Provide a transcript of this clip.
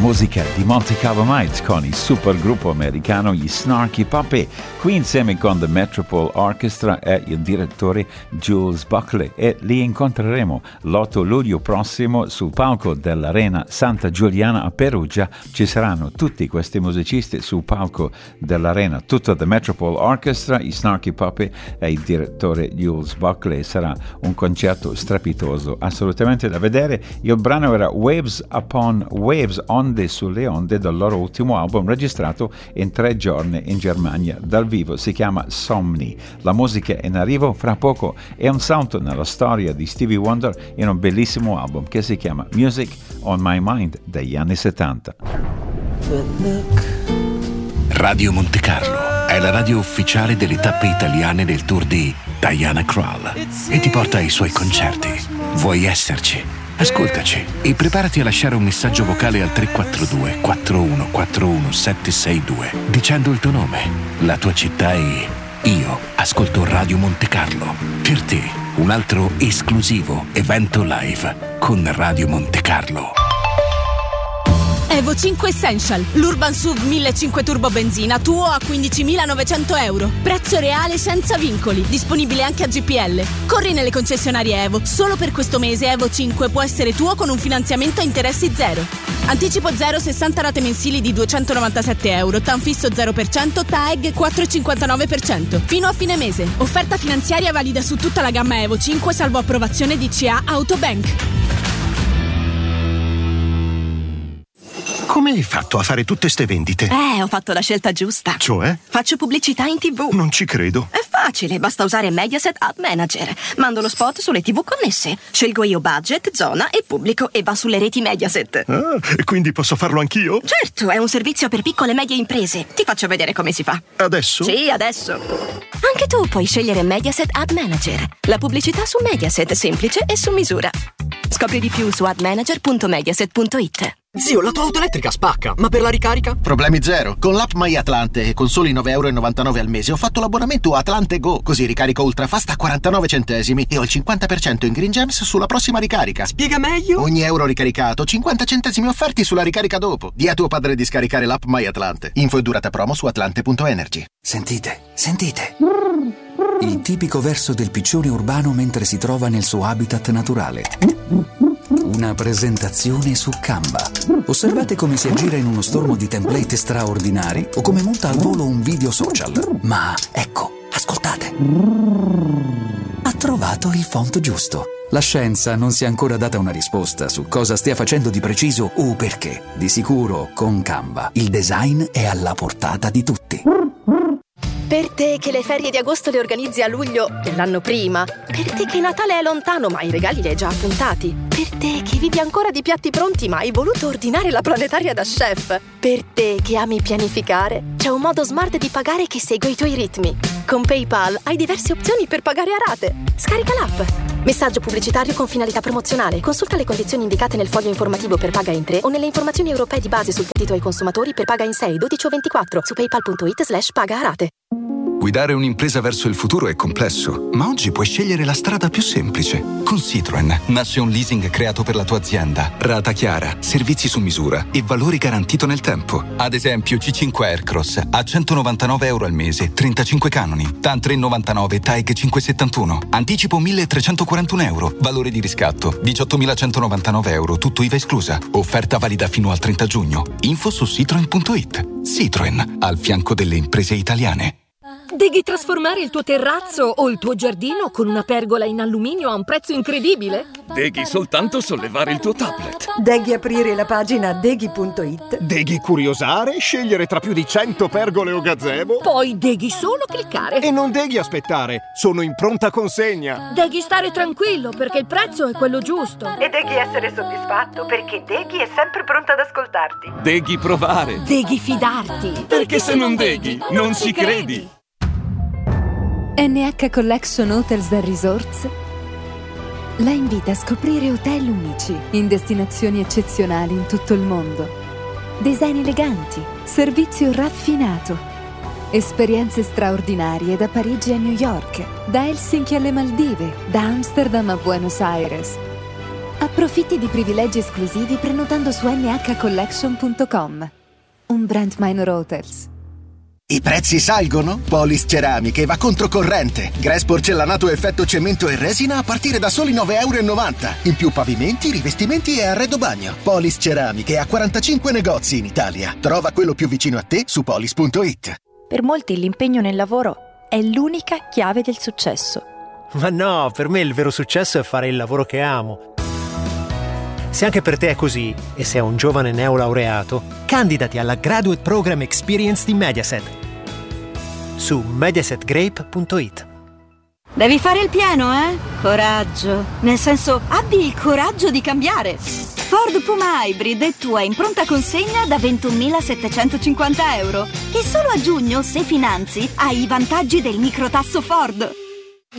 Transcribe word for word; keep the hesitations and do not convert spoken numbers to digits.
musica di Monte Carlo Nights con il supergruppo americano gli Snarky Puppy, qui insieme con The Metropole Orchestra e il direttore Jules Buckley, e li incontreremo l'otto luglio prossimo sul palco dell'Arena Santa Giuliana a Perugia. Ci saranno tutti questi musicisti sul palco dell'Arena, tutto The Metropole Orchestra, i Snarky Puppy e il direttore Jules Buckley. Sarà un concerto strepitoso, assolutamente da vedere. Il brano era Waves Upon Waves, onde sulle onde, del loro ultimo album registrato in tre giorni in Germania. Dal vivo si chiama Somni. La musica in arrivo fra poco, è un salto nella storia di Stevie Wonder in un bellissimo album che si chiama Music on My Mind degli anni settanta. Radio Monte Carlo è la radio ufficiale delle tappe italiane del tour di Diana Krall e ti porta ai suoi concerti. Vuoi esserci? Ascoltaci e preparati a lasciare un messaggio vocale al tre quattro due quattro uno quattro uno sette sei due dicendo il tuo nome, la tua città e io ascolto Radio Monte Carlo. Per te un altro esclusivo evento live con Radio Monte Carlo. Evo cinque Essential, l'Urban S U V millecinquecento Turbo Benzina, tuo a quindicimilanovecento euro. Prezzo reale senza vincoli, disponibile anche a G P L. Corri nelle concessionarie Evo. Solo per questo mese Evo cinque può essere tuo con un finanziamento a interessi zero. Anticipo zero, sessanta rate mensili di duecentonovantasette euro. T A N fisso zero per cento, T A E G quattro virgola cinquantanove per cento. Fino a fine mese. Offerta finanziaria valida su tutta la gamma Evo cinque, salvo approvazione di C A Autobank. Come hai fatto a fare tutte ste vendite? Eh, ho fatto la scelta giusta. Cioè? Faccio pubblicità in tivù. Non ci credo. È facile, basta usare Mediaset Ad Manager. Mando lo spot sulle tivù connesse. Scelgo io budget, zona e pubblico e va sulle reti Mediaset. Ah, quindi posso farlo anch'io? Certo, è un servizio per piccole e medie imprese. Ti faccio vedere come si fa. Adesso? Sì, adesso. Anche tu puoi scegliere Mediaset Ad Manager. La pubblicità su Mediaset, semplice e su misura. Scopri di più su admanager punto mediaset punto it. Zio, la tua auto elettrica spacca, ma per la ricarica? Problemi zero. Con l'app MyAtlante e con soli nove virgola novantanove euro al mese ho fatto l'abbonamento Atlante Go, così ricarico ultrafast a quarantanove centesimi e ho il cinquanta per cento in Green Gems sulla prossima ricarica. Spiega meglio? Ogni euro ricaricato, cinquanta centesimi offerti sulla ricarica dopo. Di a tuo padre di scaricare l'app MyAtlante. Info e durata promo su atlante punto energy. Sentite, sentite. Il tipico verso del piccione urbano mentre si trova nel suo habitat naturale. Una presentazione su Canva. Osservate come si aggira in uno stormo di template straordinari o come monta al volo un video social. Ma ecco, ascoltate. Ha trovato il font giusto. La scienza non si è ancora data una risposta su cosa stia facendo di preciso o perché. Di sicuro, con Canva, il design è alla portata di tutti. Per te che le ferie di agosto le organizzi a luglio dell'anno prima. Per te che Natale è lontano ma i regali li hai già appuntati. Per te che vivi ancora di piatti pronti ma hai voluto ordinare la planetaria da chef. Per te che ami pianificare, c'è un modo smart di pagare che segue i tuoi ritmi. Con PayPal hai diverse opzioni per pagare a rate. Scarica l'app. Messaggio pubblicitario con finalità promozionale. Consulta le condizioni indicate nel foglio informativo per paga in tre o nelle informazioni europee di base sul credito ai consumatori per paga in sei, dodici o ventiquattro su paypal punto it slash paga a rate. Guidare un'impresa verso il futuro è complesso, ma oggi puoi scegliere la strada più semplice. Con Citroen nasce un leasing creato per la tua azienda. Rata chiara, servizi su misura e valore garantito nel tempo. Ad esempio C cinque Aircross a centonovantanove euro al mese, trentacinque canoni. T A N tre virgola novantanove, T A E G cinquecentosettantuno. Anticipo milletrecentoquarantuno euro. Valore di riscatto diciottomilacentonovantanove euro, tutto I V A esclusa. Offerta valida fino al trenta giugno. Info su citroen punto it. Citroen, al fianco delle imprese italiane. Devi trasformare il tuo terrazzo o il tuo giardino con una pergola in alluminio a un prezzo incredibile? Devi soltanto sollevare il tuo tablet. Devi aprire la pagina deghi punto it. Devi curiosare, scegliere tra più di cento pergole o gazebo. Poi devi solo cliccare. E non devi aspettare, sono in pronta consegna. Devi stare tranquillo perché il prezzo è quello giusto. E devi essere soddisfatto perché Deghi è sempre pronto ad ascoltarti. Devi provare. Devi fidarti. Perché, perché se non Deghi, non, non ci credi. credi. N H Collection Hotels and Resorts la invita a scoprire hotel unici in destinazioni eccezionali in tutto il mondo. Design eleganti, servizio raffinato, esperienze straordinarie da Parigi a New York, da Helsinki alle Maldive, da Amsterdam a Buenos Aires. Approfitti di privilegi esclusivi prenotando su n h collection punto com. Un brand Minor Hotels. I prezzi salgono? Polis Ceramiche va controcorrente. Grass porcellanato effetto cemento e resina a partire da soli nove virgola novanta euro. In più pavimenti, rivestimenti e arredo bagno. Polis Ceramiche ha quarantacinque negozi in Italia. Trova quello più vicino a te su polis punto it. Per molti l'impegno nel lavoro è l'unica chiave del successo. Ma no, per me il vero successo è fare il lavoro che amo. Se anche per te è così, e sei un giovane neolaureato, candidati alla Graduate Program Experience di Mediaset su mediaset grape punto it. Devi fare il pieno, eh? Coraggio. Nel senso, abbi il coraggio di cambiare. Ford Puma Hybrid è tua in pronta consegna da ventunomilasettecentocinquanta euro. E solo a giugno, se finanzi, hai i vantaggi del microtasso Ford.